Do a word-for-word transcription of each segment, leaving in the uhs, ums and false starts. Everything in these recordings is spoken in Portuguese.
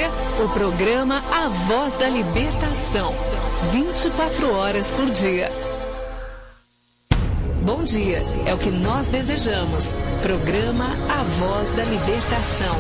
você o programa A Voz da Libertação, vinte e quatro horas por dia. Bom dia, é o que nós desejamos. Programa A Voz da Libertação.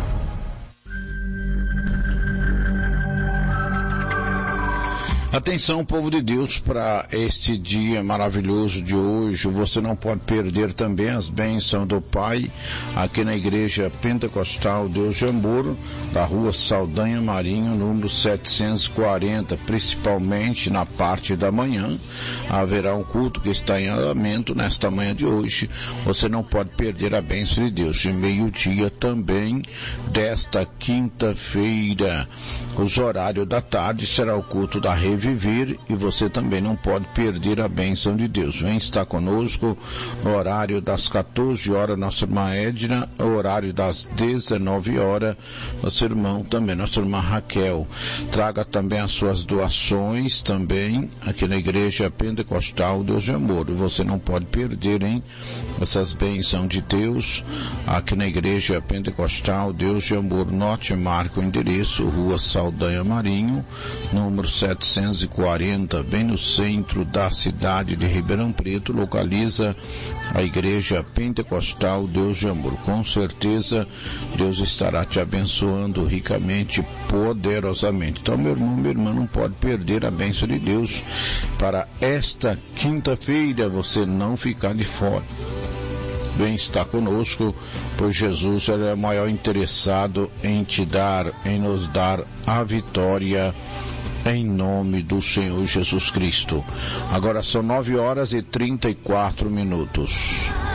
Atenção, povo de Deus, para este dia maravilhoso de hoje. Você não pode perder também as bênçãos do Pai aqui na Igreja Pentecostal Deus de Amor, da rua Saldanha Marinho, número setecentos e quarenta. Principalmente na parte da manhã, haverá um culto que está em andamento nesta manhã de hoje. Você não pode perder a bênção de Deus. De meio-dia também, desta quinta-feira, os horários da tarde, será o culto da Reviver, e você também não pode perder a bênção de Deus. Vem estar conosco no horário das quatorze horas, nossa irmã Edna, no horário das dezenove horas, nosso irmão também, nossa irmã Raquel. Traga também as suas doações também aqui na Igreja Pentecostal Deus de Amor. Você não pode perder, hein? Essas bênçãos de Deus aqui na Igreja Pentecostal Deus de Amor. Note, marca o endereço, rua Saldanha Marinho, número setecentos e quarenta, bem no centro da cidade de Ribeirão Preto, localiza a Igreja Pentecostal Deus de Amor. Com certeza Deus estará te abençoando ricamente, poderosamente. Então, meu irmão, minha irmã, não pode perder a bênção de Deus para esta quinta-feira, você não ficar de fora. Vem estar conosco, pois Jesus é o maior interessado em te dar, em nos dar a vitória, em nome do Senhor Jesus Cristo. Agora são nove horas e trinta e quatro minutos.